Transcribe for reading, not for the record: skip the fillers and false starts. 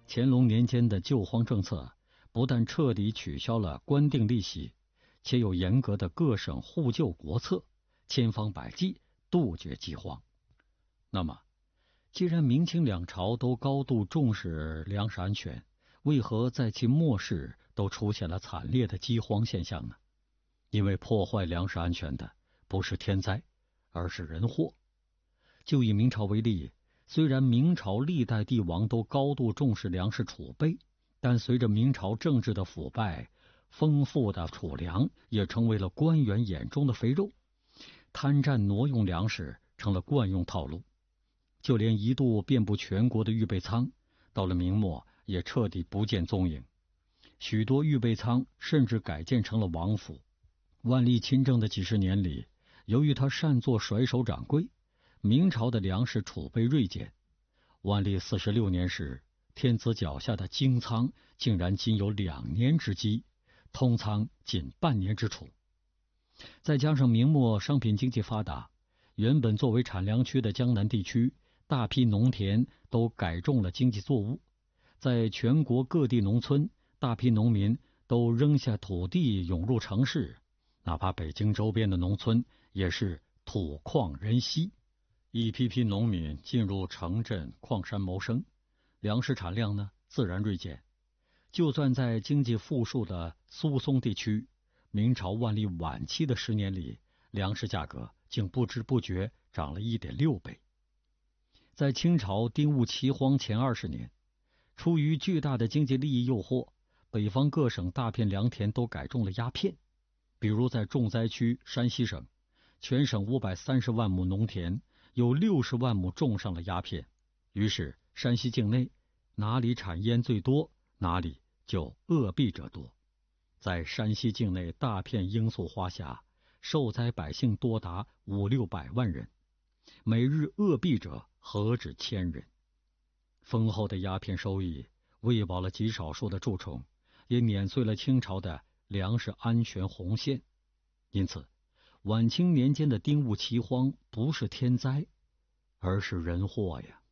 乾隆年间的救荒政策不但彻底取消了官定利息，且有严格的各省互救国策，千方百计杜绝饥荒。那么，既然明清两朝都高度重视粮食安全，为何在其末世都出现了惨烈的饥荒现象呢？因为破坏粮食安全的不是天灾，而是人祸。就以明朝为例，虽然明朝历代帝王都高度重视粮食储备，但随着明朝政治的腐败，丰富的储粮也成为了官员眼中的肥肉，贪占挪用粮食成了惯用套路。就连一度遍布全国的预备仓，到了明末也彻底不见踪影。许多预备仓甚至改建成了王府。万历亲政的几十年里，由于他擅作甩手掌柜，明朝的粮食储备锐减。万历46年时，天子脚下的京仓竟然仅有2年之积，通仓仅半年之储。再加上明末商品经济发达，原本作为产粮区的江南地区，大批农田都改种了经济作物。在全国各地农村，大批农民都扔下土地涌入城市，哪怕北京周边的农村也是土旷人稀。一批批农民进入城镇矿山谋生，粮食产量呢自然锐减。就算在经济富庶的苏松地区，明朝万历晚期的10年里，粮食价格竟不知不觉涨了1.6倍。在清朝丁戊奇荒前20年，出于巨大的经济利益诱惑，北方各省大片良田都改种了鸦片。比如在重灾区山西省，全省530万亩农田，有60万亩种上了鸦片。于是山西境内哪里产烟最多，哪里就饿毙者多。在山西境内大片罂粟花下，受灾百姓多达500-600万人，每日饿毙者何止1000人。丰厚的鸦片收益喂饱了极少数的蛀虫，也碾碎了清朝的粮食安全红线。因此，晚清年间的丁戊奇荒不是天灾，而是人祸呀。